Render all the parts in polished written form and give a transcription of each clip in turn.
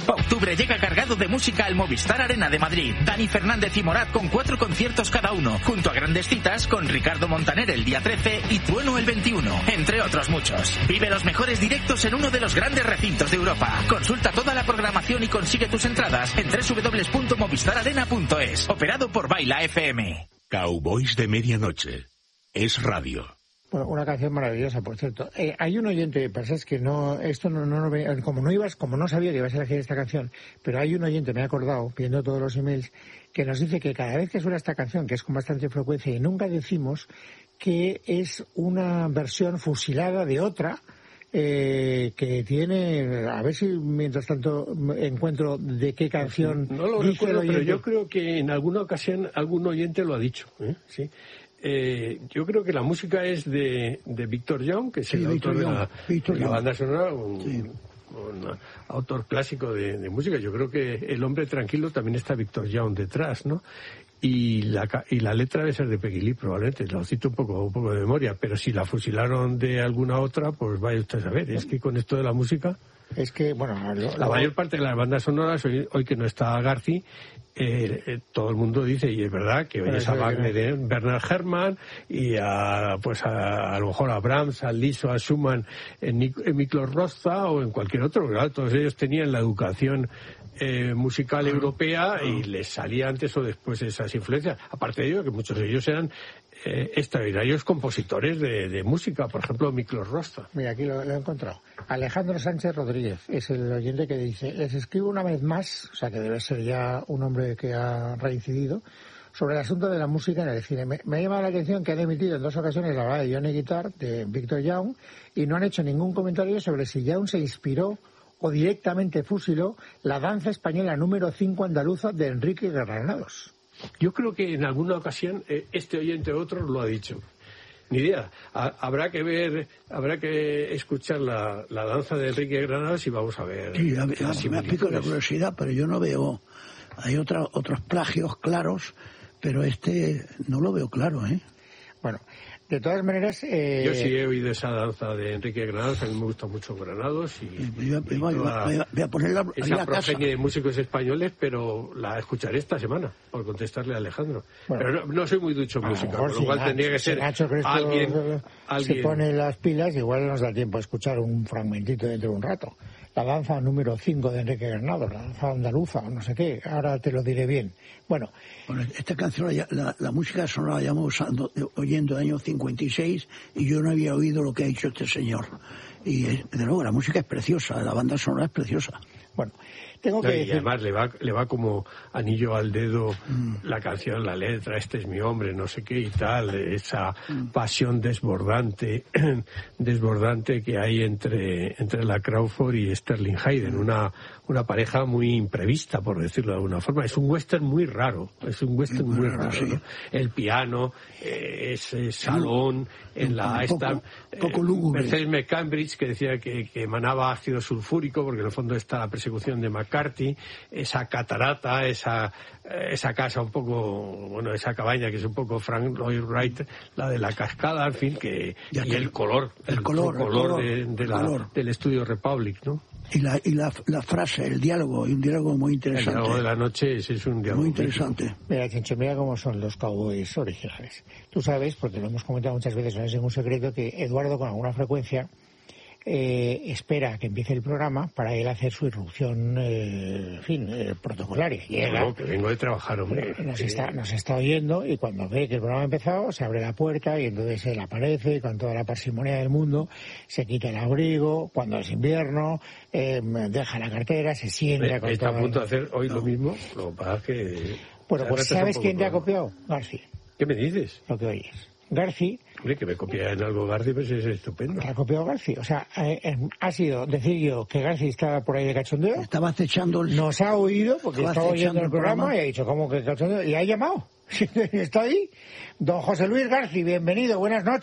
Octubre llega cargado de música al Movistar Arena de Madrid. Dani Fernández y Morat con 4 conciertos cada uno, junto a grandes citas con Ricardo Montaner el día 13 y Trueno el 21, entre otros muchos. Vive los mejores directos en uno de los grandes recintos de Europa. Consulta toda la programación y consigue tus entradas en www.movistararena.es. Operado por Baila FM. Cowboys de Medianoche. Es radio. Bueno, una canción maravillosa, por cierto. Hay un oyente, es que no, esto no como no sabía que ibas a elegir esta canción, pero hay un oyente, me he acordado, viendo todos los emails, que nos dice que cada vez que suena esta canción, que es con bastante frecuencia, y nunca decimos que es una versión fusilada de otra, que tiene, a ver si mientras tanto encuentro de qué canción. No lo recuerdo, pero yo creo que en alguna ocasión algún oyente lo ha dicho, ¿sí? Yo creo que la música es de Victor Young, que es el autor de la banda sonora, un autor clásico de música. Yo creo que El hombre tranquilo también está Victor Young detrás, ¿no? Y la letra debe ser de Peggy Lee, probablemente, lo cito un poco de memoria, pero si la fusilaron de alguna otra, pues vaya usted a saber. Es que con esto de la música... Es que, bueno... La mayor parte de las bandas sonoras, hoy que no está Garci, todo el mundo dice, y es verdad, que oyes a Wagner, Bernard Herrmann, y a lo mejor a Brahms, a Liszt, a Schumann, en Miklos Rozsa o en cualquier otro, ¿verdad? Todos ellos tenían la educación musical europea y les salía antes o después esas influencias. Aparte de ello, que muchos de ellos eran extraordinarios compositores de música, por ejemplo, Miklos Rozsa. Mira, aquí lo he encontrado. Alejandro Sánchez Rodríguez es el oyente que dice: les escribo una vez más, o sea que debe ser ya un hombre que ha reincidido, sobre el asunto de la música en el cine. Me ha llamado la atención que han emitido en 2 ocasiones la balada de Johnny Guitar de Victor Young y no han hecho ningún comentario sobre si Young se inspiró o directamente fusiló la danza española número 5 andaluza de Enrique Granados. Yo creo que en alguna ocasión este oyente o otro lo ha dicho. Ni idea. Habrá que escuchar la danza de Enrique Granados y vamos a ver. Sí, me ha picado la curiosidad, pero yo no veo. Hay otros plagios claros, pero este no lo veo claro, ¿eh? Bueno, de todas maneras... Yo sí he oído esa danza de Enrique Granados, a mí me gusta mucho Granados voy a ponerla esa progenie de músicos españoles, pero la escucharé esta semana, por contestarle a Alejandro. Bueno, pero no soy muy ducho en música, por lo cual tendría que ser alguien... Se pone las pilas, igual nos da tiempo a escuchar un fragmentito dentro de un rato. La danza número 5 de Enrique Granados, la danza andaluza, no sé qué, ahora te lo diré bien. Bueno, esta canción, la música sonora la llevamos oyendo en el año 56 y yo no había oído lo que ha hecho este señor. Y, de nuevo, la música es preciosa, la banda sonora es preciosa. Bueno, tengo que decir... Y además le va como anillo al dedo la canción, la letra, este es mi hombre, no sé qué y tal, esa pasión desbordante que hay entre la Crawford y Sterling Hayden, una pareja muy imprevista, por decirlo de alguna forma. Es un western muy raro, sí. ¿No? El piano, ese salón, poco lúgubre. Mercedes McCambridge, que decía que emanaba ácido sulfúrico, porque en el fondo está la persecución de McCarthy, esa catarata, esa casa un poco, bueno, esa cabaña que es un poco Frank Lloyd Wright, la de la cascada, al fin, y el color del estudio Republic, ¿no? Y la frase, el diálogo, y un diálogo muy interesante. El diálogo de la noche es un diálogo muy interesante. Mira, Chencho, mira cómo son los Cowboys originales. Tú sabes, porque lo hemos comentado muchas veces, no es ningún secreto, que Eduardo con alguna frecuencia espera que empiece el programa para él hacer su irrupción, protocolaria. No, que vengo de trabajar, hombre. Nos está oyendo y cuando ve que el programa ha empezado, se abre la puerta y entonces él aparece con toda la parsimonia del mundo, se quita el abrigo, cuando es invierno, deja la cartera, se sienta con está a punto de hacer hoy lo mismo, lo que pasa es que... Bueno, pues ¿sabes quién te ha copiado? Garci. ¿Qué me dices? Lo que oyes. Garci... Hombre, que me copia en algo Garci, pues es estupendo. ¿Te ha copiado Garci? O sea, ha sido decir yo que Garci estaba por ahí de cachondeo. Estaba acechando Nos ha oído, porque estaba oyendo el programa y ha dicho, ¿cómo que cachondeo? Y ha llamado. Está ahí. Don José Luis Garci, bienvenido, buenas noches.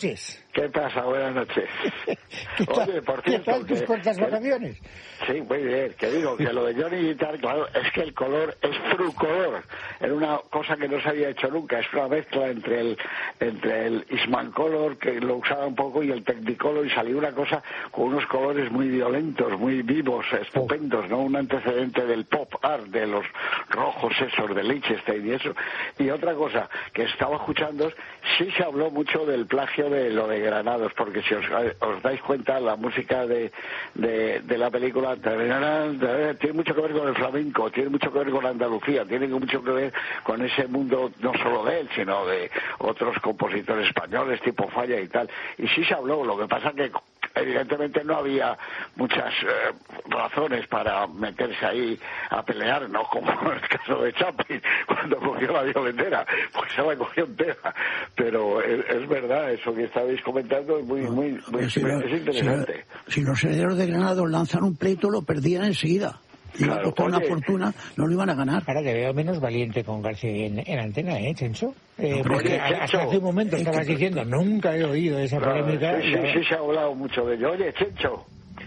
¿Qué pasa? Buenas noches. Oye, por ¿Qué cierto, tal tus cortas vacaciones? Sí, muy bien. Que digo que lo de Johnny Guitar, claro, es que el color es frucolor. Era una cosa que no se había hecho nunca. Es una mezcla entre el Eastmancolor, que lo usaba un poco, y el Technicolor, y salió una cosa con unos colores muy violentos, muy vivos, estupendos, ¿no? Un antecedente del pop art, de los rojos esos, de Liechtenstein y eso. Y otra cosa que estaba escuchando, sí se habló mucho del plagio de lo de Granados, porque si os dais cuenta, la música de la película tiene mucho que ver con el flamenco, tiene mucho que ver con Andalucía, tiene mucho que ver con ese mundo, no solo de él, sino de otros compositores españoles, tipo Falla y tal. Y sí se habló, lo que pasa que evidentemente no había muchas razones para meterse ahí a pelear, ¿no? Como en el caso de Chaplin, cuando cogió la violentera, pues se la cogió entera. Pero es verdad, eso que estabais comentando es muy es interesante. Si los herederos de Granados lanzan un pleito, lo perdían enseguida. Claro, con una fortuna no lo iban a ganar. Ahora te veo menos valiente con García en antena, Chencho. Porque Chencho, hasta hace un momento estabas diciendo, nunca he oído esa polémica. Sí, se ha hablado mucho de ello. Oye, Chencho,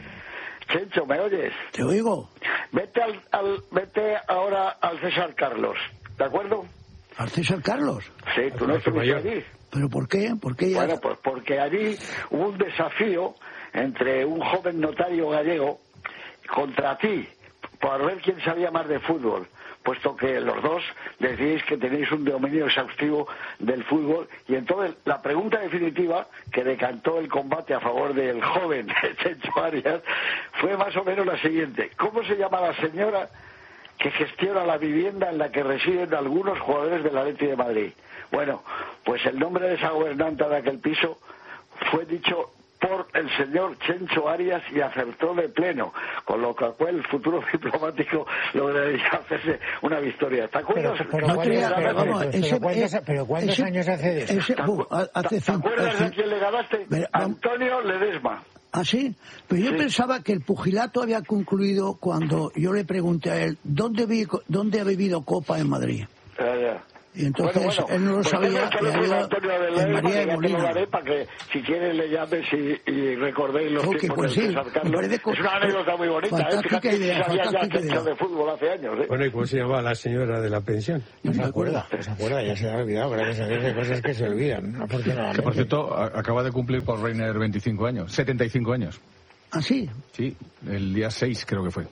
¿me oyes? Te oigo. Vete ahora al César Carlos, ¿de acuerdo? ¿Al César Carlos? Sí, tú no estuviste allí. ¿Pero por qué? Bueno, pues porque allí hubo un desafío entre un joven notario gallego contra ti, por ver quién sabía más de fútbol, puesto que los dos decís que tenéis un dominio exhaustivo del fútbol. Y entonces la pregunta definitiva que decantó el combate a favor del joven Chencho Arias fue más o menos la siguiente: ¿cómo se llama la señora que gestiona la vivienda en la que residen algunos jugadores del Atleti de Madrid? Bueno, pues el nombre de esa gobernanta de aquel piso fue dicho por el señor Chencho Arias y acertó de pleno, con lo cual el futuro diplomático lograría hacerse una victoria. ¿Te acuerdas? Pero ¿cuántos años hace de eso? ¿Te acuerdas de quién le ganaste? Antonio Ledesma. ¿Ah, sí? Pero yo pensaba que el pugilato había concluido cuando yo le pregunté a él ¿dónde ha bebido copa en Madrid? Y entonces él no lo sabía. En María de Molina. Para que si quieres le llames y recordéis los tiempos de César Carlos. Es una anécdota muy bonita. Fíjate que sabía ya que hecho de fútbol hace años. Bueno, ¿y cómo se llamaba la señora de la pensión? No se acuerda, ya se ha olvidado. Gracias a Dios hay cosas que se olvidan, afortunadamente. Que por cierto, acaba de cumplir Paul Reiner 75 años. ¿Ah, sí? Sí, el día 6 creo que fue.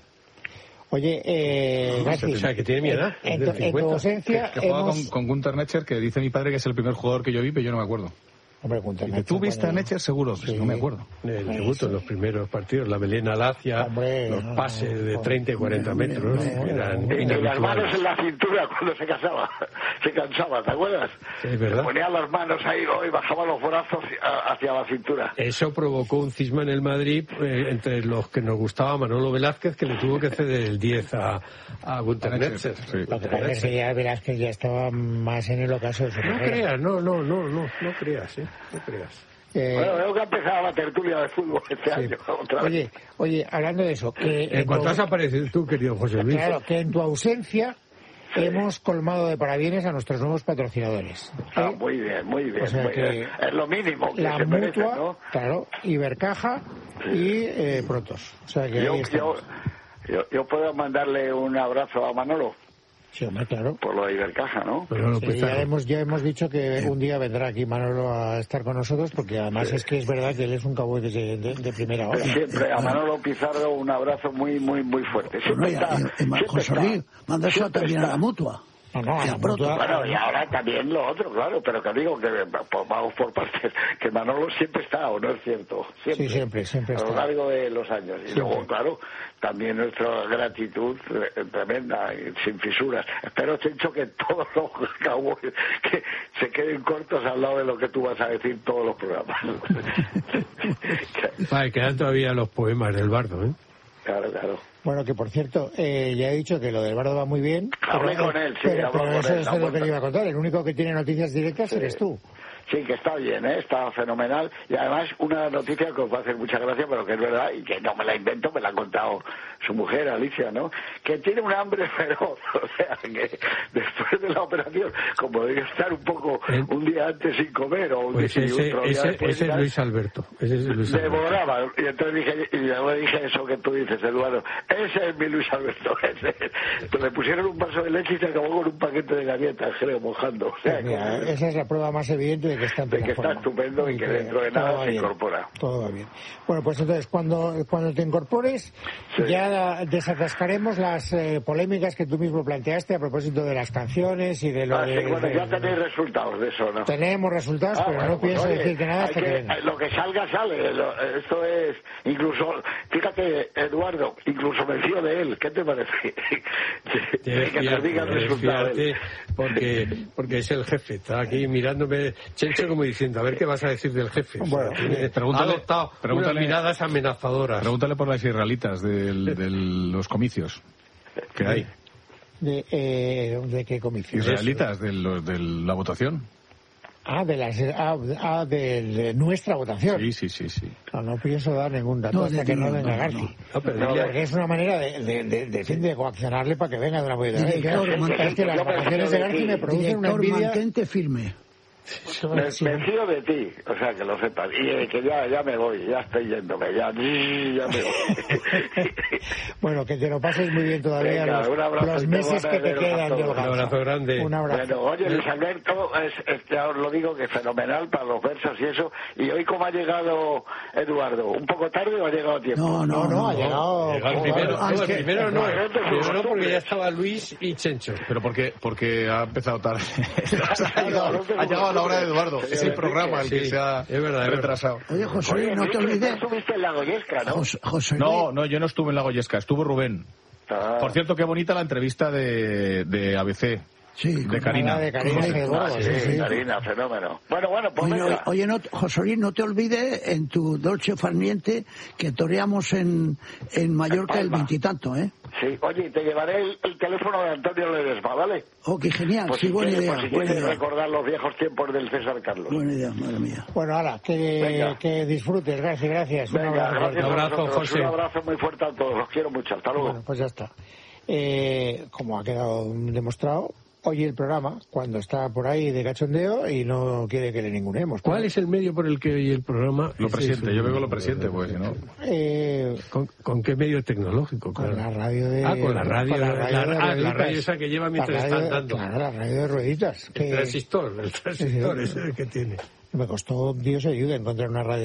Oye, García, o sea, que tiene mi edad. En tu ausencia que juega con Gunter Netzer, que dice mi padre que es el primer jugador que yo vi, pero yo no me acuerdo. Hombre, Gunter, ¿tú viste a Netzer seguro? Sí. No me acuerdo. El debut en los primeros partidos, la melena lacia, los pases de 30 y 40 metros, eran y las inhabituales. manos en la cintura cuando se cansaba, ¿te acuerdas? Sí, es verdad. Ponía las manos ahí y bajaba los brazos hacia la cintura. Eso provocó un cisma en el Madrid entre los que nos gustaba Manolo Velázquez, que le tuvo que ceder el 10 a Gunter Netzer. Sí. Lo que pasa es que ya Velázquez ya estaba más en el ocaso de su carrera. No creas, no creas. Bueno, veo que ha empezado la tertulia de fútbol este año. Otra vez. Oye, hablando de eso... En cuanto has aparecido tú, querido José Luis. Claro, que en tu ausencia hemos colmado de parabienes a nuestros nuevos patrocinadores. Muy bien. O sea que es lo mínimo que la se Mutua, merece, ¿no? Claro, Ibercaja y Protos. O sea que yo puedo mandarle un abrazo a Manolo. Sí, hombre, claro. Por lo de Ibercaja, ¿no? Sí, ya hemos dicho que un día vendrá aquí Manolo a estar con nosotros, porque además es que es verdad que él es un cabo de primera hora. Siempre a Manolo Pizarro un abrazo muy fuerte. José Luis, mándaselo también a la Mutua. No, bueno, y ahora también lo otro, claro, pero que digo que vamos por partes, que Manolo siempre está, ¿o no es cierto? Siempre está. A lo largo de los años. Y luego, claro, también nuestra gratitud tremenda, sin fisuras. Espero, Chencho, que todos los cowboys que se queden cortos al lado de lo que tú vas a decir todos los programas. Vale, quedan todavía los poemas del Bardo, ¿eh? Claro. Bueno, que por cierto, ya he dicho que lo del Bardo va muy bien. Hablé con él, sí. Pero eso es lo que le iba a contar. El único que tiene noticias directas eres tú. Sí, que está bien, está fenomenal. Y además una noticia que os va a hacer mucha gracia, pero que es verdad y que no me la invento, me la ha contado su mujer, Alicia, ¿no? Que tiene un hambre feroz. O sea, que después de la operación, como debe estar un poco un día antes sin comer o un pues día después, ese es Luis Alberto. Devoraba. Y entonces yo dije eso que tú dices, Eduardo. Ese es mi Luis Alberto. Pues le pusieron un vaso de leche y se acabó con un paquete de galletas, creo, mojando. O sea, mira, esa es la prueba más evidente de que está en plena forma. Está estupendo y que dentro de nada se incorpora. Todo va bien. Bueno, pues entonces, cuando te incorpores, ya desatascaremos las polémicas que tú mismo planteaste a propósito de las canciones y de lo de... Bueno, ya tenéis resultados de eso, ¿no? Tenemos resultados, pero bueno, no pienso decirte nada hasta que venga. Lo que salga, sale. Esto es... Incluso, fíjate, Eduardo, incluso me fío de él. ¿Qué te parece? Que te diga el resultado. Porque es el jefe. Está aquí mirándome, Chencho, como diciendo, a ver qué vas a decir del jefe. Bueno, ha adoptado unas miradas amenazadoras. Pregúntale por las israelitas de los comicios que hay. ¿De qué comicios? Israelitas, de la votación. De nuestra votación. Sí. No pienso dar ningún dato hasta que no venga García. Porque es una manera de coaccionarle para que venga de una buena vez. Es que las vacaciones de García me producen una envidia. Mantente firme. Me fío de ti, o sea, que lo sepas. Y que ya me voy, ya estoy yéndome, ya me voy. Bueno, que te lo pases muy bien todavía. Venga, los meses que te quedan. Un abrazo grande. Un abrazo. Bueno, oye, Luis Alberto, ya os lo digo, que fenomenal para los versos y eso. Y hoy, ¿cómo ha llegado Eduardo? ¿Un poco tarde o ha llegado a tiempo? No, ha llegado... Primero no, porque ya estaba Luis y Chencho. Pero porque ha empezado tarde. Ha llegado a la hora de Eduardo. Es el programa el que se ha retrasado. Oye, José, no te olvides. Tú estuviste en la Goyesca, ¿no? José, no, yo no estuve en la Goyesca, estuvo Rubén. Por cierto, qué bonita la entrevista de ABC. Sí, de Karina. Karina, fenómeno. Bueno, pues oye, José Luis, no te olvides en tu Dolce Farniente que toreamos en Mallorca el 20 y tanto, ¿eh? Sí, oye, te llevaré el teléfono de Antonio Ledesma, ¿vale? Oh, qué genial, pues sí, buena idea. Pues si quieres recordar los viejos tiempos del César Carlos. Buena idea, madre mía. Bueno, ahora, que disfrutes, gracias. Venga, un abrazo, José. Un abrazo muy fuerte a todos, los quiero mucho, hasta luego. Bueno, pues ya está. Como ha quedado demostrado, oye el programa cuando está por ahí de cachondeo y no quiere que le ningunemos. ¿Cuál es el medio por el que oye el programa? Lo presiente, yo veo lo presiente, pues si no. ¿Con qué medio tecnológico? Con la radio de... con la radio. La radio esa que lleva mientras están dando. Claro, la radio de rueditas. El transistor ese que tiene. Me costó Dios ayuda encontrar una radio